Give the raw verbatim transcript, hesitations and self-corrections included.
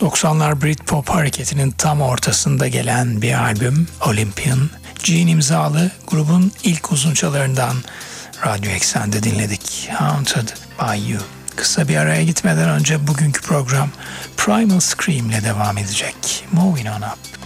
doksanlar Britpop hareketinin tam ortasında gelen bir albüm Olympian. Gene imzalı grubun ilk uzunçalarından Radyo Eksen'de dinledik. Haunted by You. Kısa bir araya gitmeden önce bugünkü program Primal Scream ile devam edecek. Moving On Up.